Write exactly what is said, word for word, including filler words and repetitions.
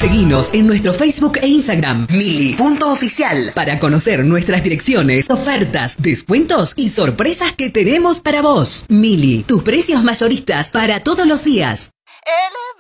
Seguinos en nuestro Facebook e Instagram, mili punto oficial, para conocer nuestras direcciones, ofertas, descuentos y sorpresas que tenemos para vos. Mili, tus precios mayoristas para todos los días. El